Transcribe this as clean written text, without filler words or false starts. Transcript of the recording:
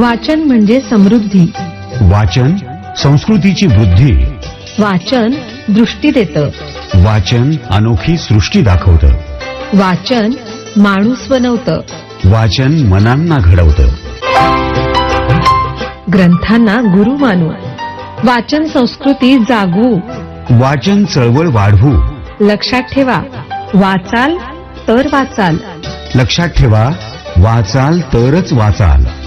वाचन म्हणजे समृद्धी. वाचन संस्कृतीची वृद्धी. वाचन दृष्टी देतं. वाचन अनोखी सृष्टी दाखवतं. वाचन माणूस बनवतं. वाचन मनांना घडवतं. ग्रंथांना गुरु मानू. वाचन संस्कृती जागवू. वाचन चळवळ वाढवू. लक्षात ठेवा, वाचाल तर वाचाल. लक्षात ठेवा, वाचाल तरच वाचाल.